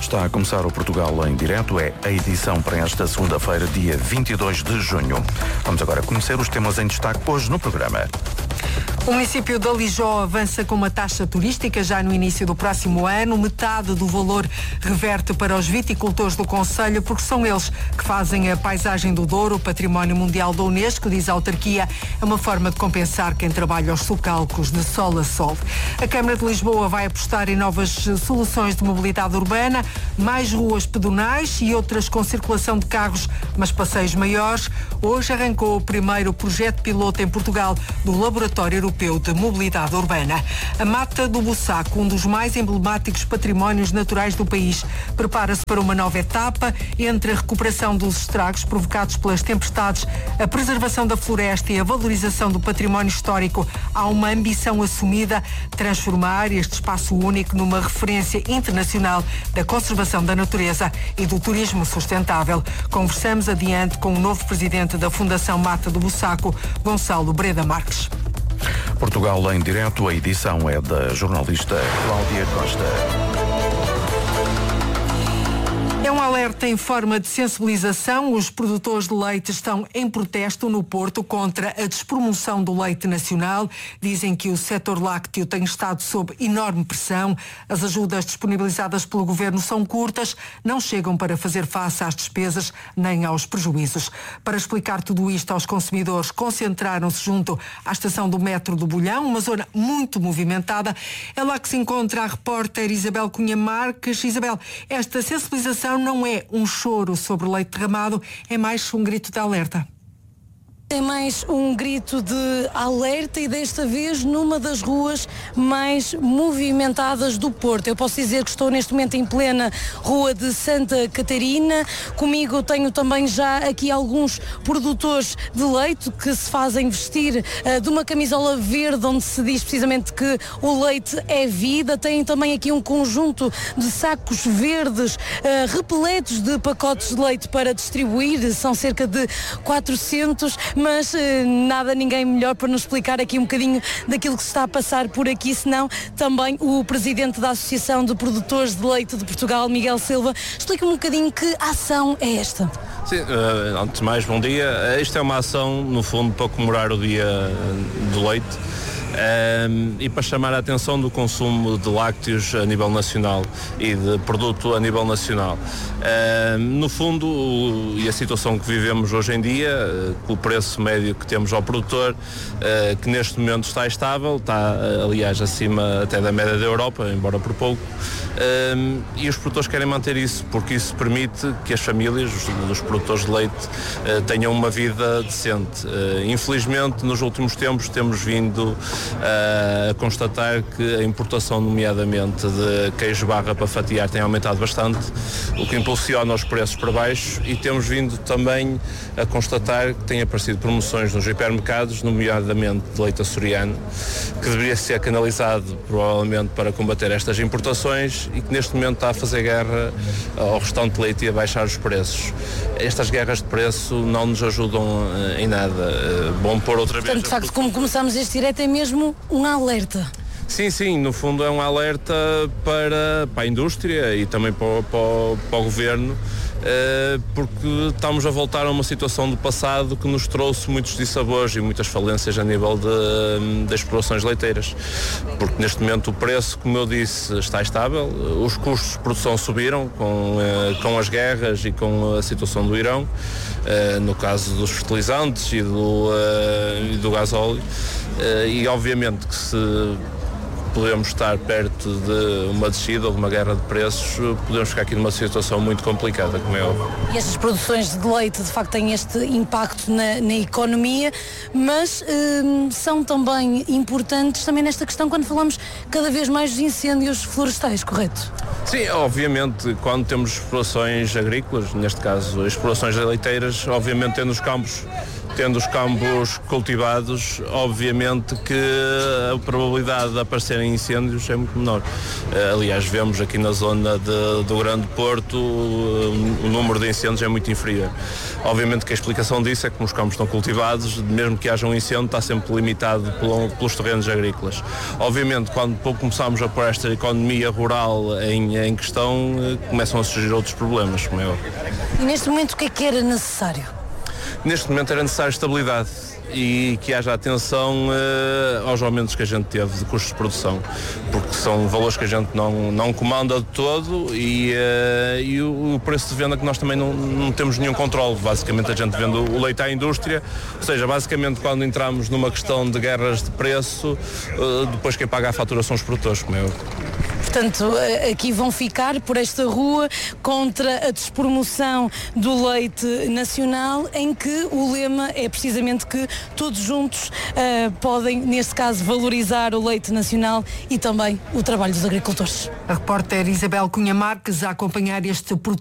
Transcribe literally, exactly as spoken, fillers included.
Está a começar o Portugal em direto, é a edição para esta segunda-feira, dia vinte e dois de junho. Vamos agora conhecer os temas em destaque hoje no programa. O município de Alijó avança com uma taxa turística já no início do próximo ano. Metade do valor reverte para os viticultores do concelho, porque são eles que fazem a paisagem do Douro, património mundial da Unesco, diz a autarquia. É uma forma de compensar quem trabalha aos socalcos de sol a sol. A Câmara de Lisboa vai apostar em novas soluções de mobilidade urbana, mais ruas pedonais e outras com circulação de carros, mas passeios maiores. Hoje arrancou o primeiro projeto piloto em Portugal do Laboratório Europeu de Mobilidade Urbana. A Mata do Bussaco, um dos mais emblemáticos patrimónios naturais do país, prepara-se para uma nova etapa entre a recuperação dos estragos provocados pelas tempestades, a preservação da floresta e a valorização do património histórico. Há uma ambição assumida: transformar este espaço único numa referência internacional da conservação da natureza e do turismo sustentável. Conversamos adiante com o novo presidente da Fundação Mata do Bussaco, Gonçalo Breda Marques. Portugal em direto, a edição é da jornalista Cláudia Costa. É um alerta em forma de sensibilização. Os produtores de leite estão em protesto no Porto contra a despromoção do leite nacional. Dizem que o setor lácteo tem estado sob enorme pressão. As ajudas disponibilizadas pelo governo são curtas, não chegam para fazer face às despesas nem aos prejuízos. Para explicar tudo isto aos consumidores, concentraram-se junto à estação do metro do Bolhão, uma zona muito movimentada. É lá que se encontra a repórter Isabel Cunha Marques. Isabel, esta sensibilização não é um choro sobre o leite derramado, é mais um grito de alerta. É mais um grito de alerta e desta vez numa das ruas mais movimentadas do Porto. Eu posso dizer que estou neste momento em plena rua de Santa Catarina. Comigo tenho também já aqui alguns produtores de leite que se fazem vestir uh, de uma camisola verde onde se diz precisamente que o leite é vida. Tem também aqui um conjunto de sacos verdes uh, repletos de pacotes de leite para distribuir. São cerca de quatrocentos. Mas eh, nada, ninguém melhor para nos explicar aqui um bocadinho daquilo que se está a passar por aqui, senão também o presidente da Associação de Produtores de Leite de Portugal, Miguel Silva. Explica-me um bocadinho que ação é esta. Sim, uh, antes de mais, bom dia. Isto é uma ação, no fundo, para comemorar o Dia do Leite. Um, e para chamar a atenção do consumo de lácteos a nível nacional e de produto a nível nacional. Um, no fundo, o, e a situação que vivemos hoje em dia, uh, com o preço médio que temos ao produtor, uh, que neste momento está estável, está uh, aliás acima até da média da Europa, embora por pouco, um, e os produtores querem manter isso, porque isso permite que as famílias, os, os produtores de leite, uh, tenham uma vida decente. Uh, infelizmente, nos últimos tempos temos vindo a constatar que a importação, nomeadamente de queijo barra para fatiar, tem aumentado bastante, o que impulsiona os preços para baixo, e temos vindo também a constatar que têm aparecido promoções nos hipermercados, nomeadamente de leite açoriano, que deveria ser canalizado provavelmente para combater estas importações e que neste momento está a fazer guerra ao restante de leite e a baixar os preços. Estas guerras de preço não nos ajudam em nada. Bom pôr outra Portanto, vez... de facto, como começamos este direto, é mesmo um alerta. Sim, sim, no fundo é um alerta para, para a indústria e também para, o, para, o, para o governo, eh, porque estamos a voltar a uma situação do passado que nos trouxe muitos dissabores e muitas falências a nível de, de explorações leiteiras, porque neste momento o preço, como eu disse, está estável, os custos de produção subiram com, eh, com as guerras e com a situação do Irão, eh, no caso dos fertilizantes e do, eh, e do gasóleo, eh, e obviamente que se podemos estar perto de uma descida ou de uma guerra de preços, podemos ficar aqui numa situação muito complicada, como é óbvio. E estas produções de leite, de facto, têm este impacto na, na economia, mas hum, são também importantes também nesta questão quando falamos cada vez mais de incêndios florestais, correto? Sim, obviamente, quando temos explorações agrícolas, neste caso explorações leiteiras, obviamente é nos campos tendo os campos cultivados, obviamente que a probabilidade de aparecerem incêndios é muito menor. Aliás, vemos aqui na zona de, do Grande Porto o número de incêndios é muito inferior. Obviamente que a explicação disso é que como os campos estão cultivados, mesmo que haja um incêndio, está sempre limitado pelo, pelos terrenos agrícolas. Obviamente, quando começamos a pôr esta economia rural em, em questão, começam a surgir outros problemas, como é óbvio. E neste momento o que é que era necessário? Neste momento era necessário estabilidade e que haja atenção uh, aos aumentos que a gente teve de custos de produção, porque são valores que a gente não, não comanda de todo e, uh, e o, o preço de venda que nós também não, não temos nenhum controle. Basicamente a gente vende o leite à indústria, ou seja, basicamente quando entramos numa questão de guerras de preço, uh, depois quem paga a fatura são os produtores, como é eu. Portanto, aqui vão ficar por esta rua contra a despromoção do leite nacional, em que o lema é precisamente que todos juntos uh, podem, neste caso, valorizar o leite nacional e também o trabalho dos agricultores. A repórter Isabel Cunha Marques a acompanhar este protesto.